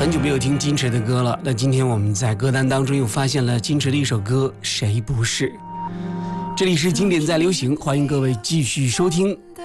很久没有听金池的歌了，那今天我们在歌单当中又发现了金池的一首歌《谁不是》。这里是经典在流行，欢迎各位继续收听